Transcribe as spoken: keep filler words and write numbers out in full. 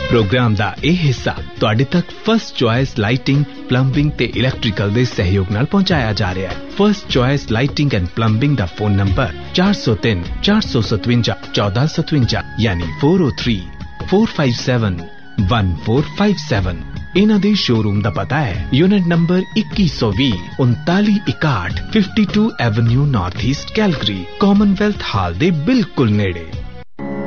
Programme दा यह हिस्सा तुहाडे तक फर्स्ट चॉइस लाइटिंग प्लंबिंग ते इलैक्ट्रिकल दे सहयोग नाल पहुंचाया जा रहा है। First choice lighting and plumbing दा फोन नंबर चार सौ तीन चार सौ सतवंजा चौदह सतवंजा यानी four O three four five seven one four five seven. इन्हां दे शोरूम दा पता है यूनिट नंबर इक्कीस सौ भी उनताली इकाठ fifty two avenue north east Calgary Commonwealth हाल दे बिल्कुल नेड़े।